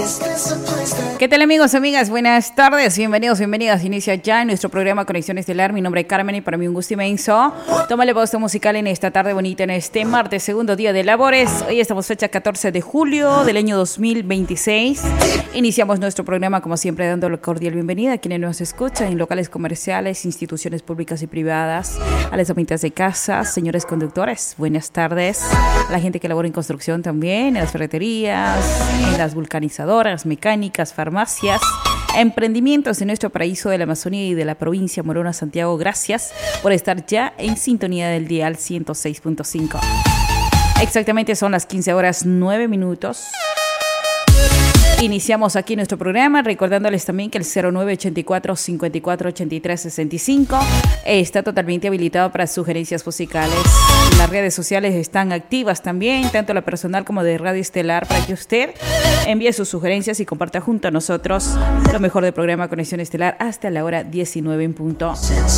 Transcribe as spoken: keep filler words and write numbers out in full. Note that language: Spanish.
¿Qué tal, amigos, amigas? Buenas tardes, bienvenidos, bienvenidas. Inicia ya nuestro programa Conexión Estelar. Mi nombre es Carmen y para mí un gusto inmenso. Tómale pausa musical en esta tarde bonita, en este martes, segundo día de labores. Hoy estamos fecha catorce de julio del año dos mil veintiséis. Iniciamos nuestro programa, como siempre, dando la cordial bienvenida a quienes nos escuchan en locales comerciales, instituciones públicas y privadas, a las amitas de casa, señores conductores, buenas tardes. A la gente que labora en construcción también, en las ferreterías, en las vulcanizadoras, mecánicas, farmacias, emprendimientos en nuestro paraíso de la Amazonía y de la provincia Morona, Santiago. Gracias por estar ya en sintonía del dial ciento seis punto cinco. Exactamente son las quince horas nueve minutos. Iniciamos aquí nuestro programa recordándoles también que el cero nueve ochenta y cuatro, cincuenta y cuatro, ochenta y tres, sesenta y cinco está totalmente habilitado para sugerencias musicales. Las redes sociales están activas también, tanto la personal como de Radio Estelar, para que usted envíe sus sugerencias y comparta junto a nosotros lo mejor del programa Conexión Estelar hasta la hora diecinueve en punto.